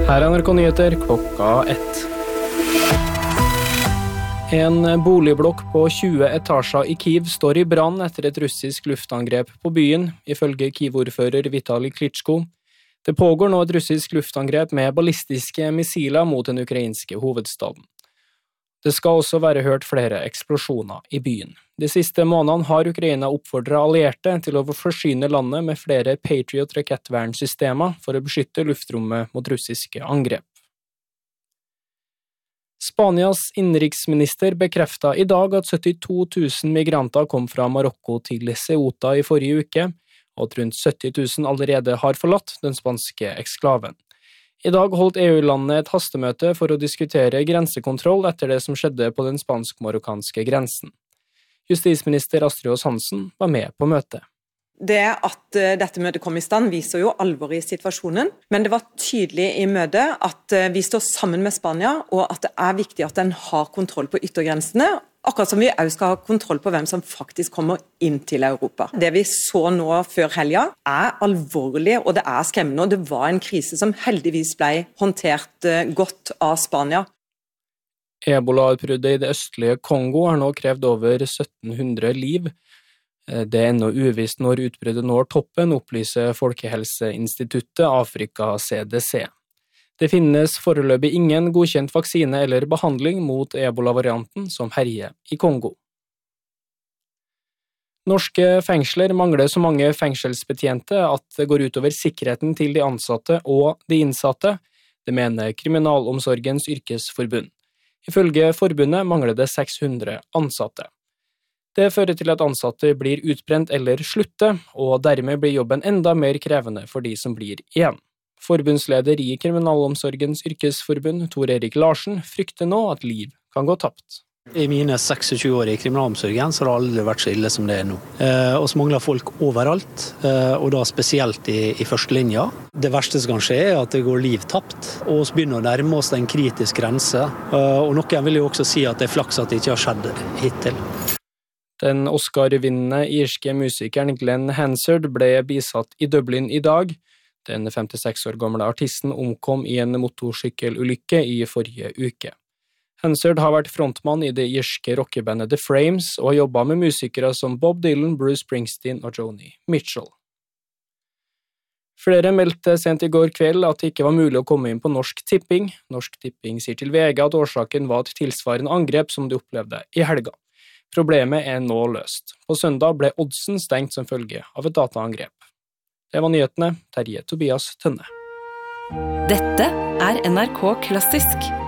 Her er NRK Nyheter klokka 1. En boligblokk på 20 etasjer i Kyiv står i brann etter et russisk luftangrep på byen, ifølge Kyiv-ordfører Vitali Klitschko. Det pågår nå et russisk luftangrep med ballistiske missiler mot den ukrainske hovedstaden. Det skal også være hørt flere eksplosjoner i byen. De siste månedene har Ukraina oppfordret allierte til å forsyne landet med flere Patriot-rakettvernsystemer for å beskytte luftrommet mot russiske angrep. Spanias innenriksminister bekreftet i dag at 72 000 migranter kom fra Marokko til Ceuta i forrige uke, og at rundt 70 000 allerede har forlatt den spanske eksklaven. I dag holdt EU-landene et hastemøte for å diskutere grensekontroll etter det som skjedde på den spansk-marokkanske grensen. Justisminister Astrid Aas Hansen var med på møtet. Det at dette møtet kom i stand viser jo alvoret i situasjonen, men det var tydelig i møtet at vi står sammen med Spania, og at det er viktig at den har kontroll på yttergrensene, akkurat som vi også skal ha kontroll på hvem som faktisk kommer inn til Europa. Det vi så nå før helga er alvorlig, og det er skremmende, og det var en krise som heldigvis ble håndtert godt av Spania. Ebola-utbruddet i det østlige Kongo har nå krevd over 1700 liv. Det er ennå uvisst når utbruddet når toppen, opplyser Folkehelseinstituttet Afrika CDC. Det finnes foreløpig ingen godkjent vaksine eller behandling mot ebola-varianten som herjer i Kongo. Norske fengsler mangler så mange fengselsbetjente at det går utover sikkerheten til de ansatte og de innsatte, det mener Kriminalomsorgens yrkesforbund. Ifølge forbundet mangler det 600 ansatte. Det fører til at ansatte blir utbrent eller slutter, og dermed blir jobben enda mer krevende for de som blir igjen. Forbundsleder i Kriminalomsorgens yrkesforbund, Tor Erik Larsen, frykter nå at liv kan gå tapt. I mine 26 år i kriminalomsorgen så har det aldri vært så ille som det er nå. Og så mangler folk overalt, og da spesielt i førstelinja. Det verste som kan skje er at det går liv tapt, og så begynner å nærme oss en kritisk grense. Og noen vil jo også si at det er flaks at det ikke har skjedd hittil. Den Oscar-vinnende irske musikeren Glenn Hansard ble bisatt i Dublin i dag. Den 56 år gamle artisten omkom i en motorsykkelulykke i forrige uke. Hansard har vært frontmann i det irske rockebandet The Frames og har jobbet med musikere som Bob Dylan, Bruce Springsteen og Joni Mitchell. Flere meldte sent i går kveld at det ikke var mulig å komme inn på Norsk Tipping. Norsk Tipping sier til VG at årsaken var et tilsvarende angrep som de opplevde i helga. Problemet er nå løst. På søndag ble oddsen stengt som følge av et dataangrep. Det var nyhetene. Terje Tobias Tønne. Dette er NRK Klassisk.